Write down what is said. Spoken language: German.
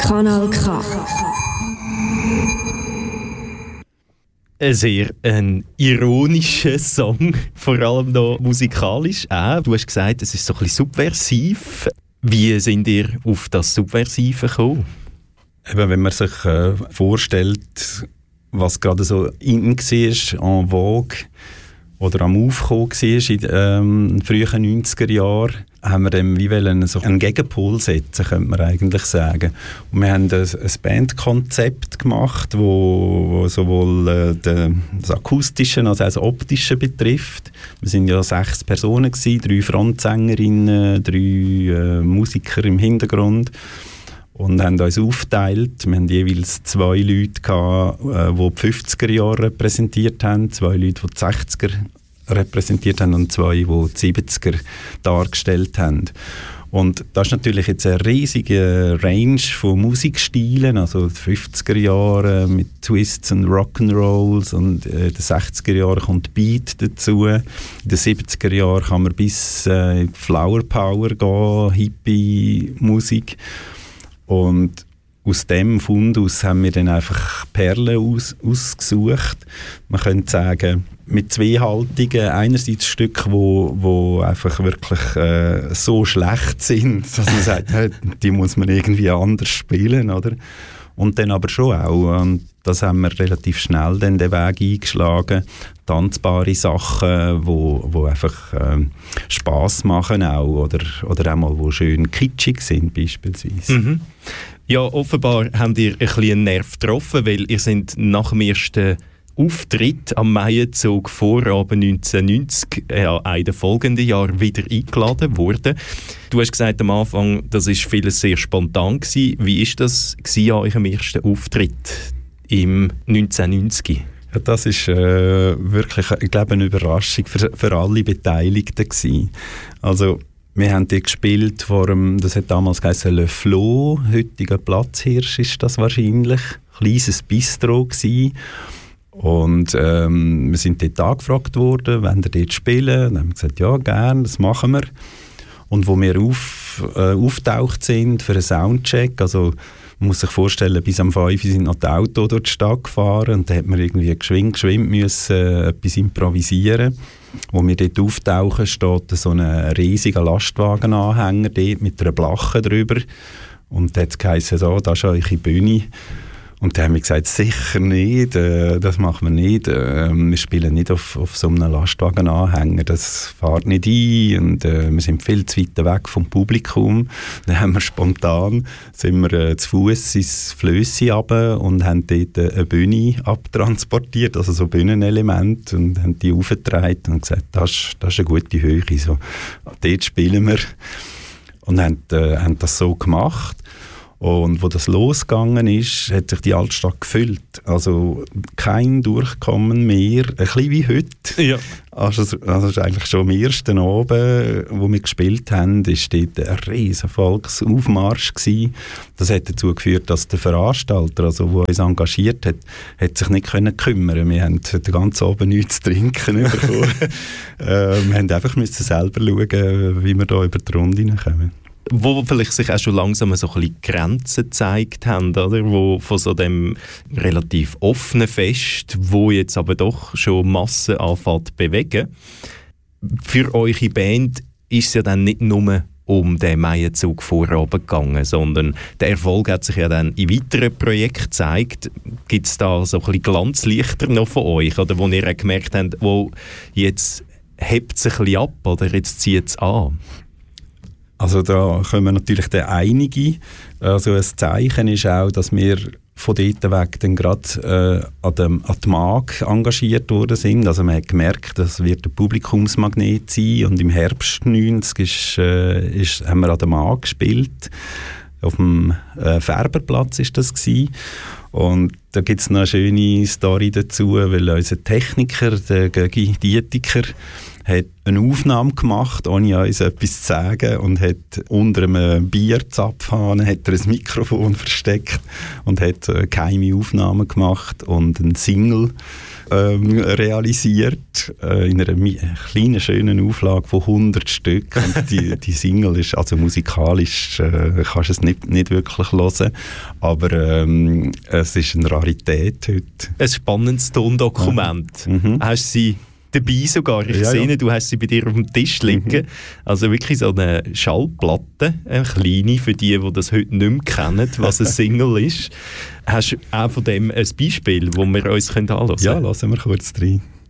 Kanal K. Ein sehr ironischer Song, vor allem noch musikalisch auch. Du hast gesagt, es ist so ein bisschen subversiv. Wie sind ihr auf das Subversive gekommen? Eben, wenn man sich vorstellt, was gerade so in war, en vogue oder am Aufkommen war in den frühen 90er Jahren, haben wir dem wie so einen Gegenpol setzen, könnte man eigentlich sagen. Und wir haben ein Bandkonzept gemacht, wo sowohl das Akustische als auch das Optische betrifft. Wir sind ja 6 Personen gewesen, 3 Frontsängerinnen, 3 Musiker im Hintergrund. Und haben uns aufgeteilt. Wir hatten jeweils 2 Leute, die die 50er Jahre repräsentiert haben, 2 Leute, die die 60er repräsentiert haben und 2, die die 70er dargestellt haben. Und das ist natürlich jetzt eine riesige Range von Musikstilen, also die 50er Jahre mit Twists und Rock'n'Rolls und in den 60er Jahren kommt Beat dazu. In den 70er Jahren kann man bis Flower Power gehen, Hippie-Musik. Und aus dem Fundus haben wir dann einfach Perlen ausgesucht. Man könnte sagen, mit 2 Haltungen. Einerseits Stücke, wo einfach wirklich so schlecht sind, dass man sagt, hey, die muss man irgendwie anders spielen, oder? Und dann aber schon auch, und das haben wir relativ schnell dann den Weg eingeschlagen, tanzbare Sachen, wo einfach Spass machen auch, oder auch mal, wo schön kitschig sind beispielsweise. Mhm. Ja, offenbar habt ihr ein bisschen einen Nerv getroffen, weil ihr sind nach dem ersten Auftritt am Maienzug Vorabend 1990 in den folgenden Jahren wieder eingeladen worden. Du hast gesagt am Anfang, das war vieles sehr spontan gewesen. Wie war das an eurem ersten Auftritt im 1990? Ja, das ist wirklich, ich glaube, eine Überraschung für alle Beteiligten gewesen. Also, wir haben die gespielt vor dem, das hat damals geheißen Le Flot, heutiger Platzhirsch ist das wahrscheinlich, kleines Bistro gewesen. Und wir sind dort angefragt worden, wollen wir dort spielen? Und dann haben wir gesagt, ja, gerne, das machen wir. Und wo wir auftaucht sind für einen Soundcheck, also man muss sich vorstellen, bis am 5 sind noch die Autos durch die Stadt gefahren und da hat man irgendwie geschwind müssen etwas improvisieren. Wo wir dort auftauchen, steht so ein riesiger Lastwagenanhänger dort mit einer Blache drüber. Und da hat es geheißen, so, das ist eure Bühne. Und da haben wir gesagt, sicher nicht, das machen wir nicht. Wir spielen nicht auf so einem Lastwagenanhänger, das fährt nicht ein und wir sind viel zu weit weg vom Publikum. Dann haben wir spontan, sind wir zu Fuß ins Flössi runter und haben dort eine Bühne abtransportiert, also so Bühnenelemente, und haben die aufgetragen und gesagt, das ist eine gute Höhe, so, dort spielen wir. Und haben das so gemacht. Und wo das losgegangen ist, hat sich die Altstadt gefüllt. Also kein Durchkommen mehr, ein bisschen wie heute. Ja. Also es ist eigentlich schon am ersten Abend, wo wir gespielt haben, war dort ein riesen Volksaufmarsch gewesen. Das hat dazu geführt, dass der Veranstalter, also der uns engagiert hat sich nicht kümmern können. Wir haben den ganzen Abend nichts zu trinken bekommen. Wir mussten einfach selber schauen, wie wir da über die Runde hineinkommen. Wo vielleicht sich auch schon langsam so ein bisschen Grenzen gezeigt haben, oder? Wo von so dem relativ offenen Fest, wo jetzt aber doch schon Massen anfängt bewegen. Für eure Band ist es ja dann nicht nur um den Maienzug Vorabend gegangen, sondern der Erfolg hat sich ja dann in weiteren Projekten gezeigt. Gibt es da so ein bisschen Glanzlichter noch von euch, oder wo ihr gemerkt habt, wo jetzt hebt es ein bisschen ab, oder jetzt zieht es an? Also da kommen natürlich dann einige. Also ein Zeichen ist auch, dass wir von dort weg dann gerade an die Mag engagiert worden sind. Also man hat gemerkt, das wird ein Publikumsmagnet sein. Und im Herbst 90 haben wir an der Mag gespielt. Auf dem Färberplatz ist das gewesen. Und da gibt es noch eine schöne Story dazu, weil unser Techniker, der Gögi Dietiker, hat eine Aufnahme gemacht, ohne uns etwas zu sagen, und hat unter einem Bierzapfhahn hat er ein Mikrofon versteckt und hat geheime Aufnahmen gemacht und einen Single realisiert, in einer kleinen, schönen Auflage von 100 Stück. Und die Single ist, also musikalisch kannst du es nicht wirklich hören, aber es ist eine Rarität heute. Ein spannendes Tondokument. Hast du sie dabei sogar? Ich sehe, du hast sie bei dir auf dem Tisch liegen. Also wirklich so eine Schallplatte, eine kleine, für die das heute nicht mehr kennen, was ein Single ist. Hast du auch von dem ein Beispiel, das wir uns anschauen können? Ja, lassen wir kurz rein.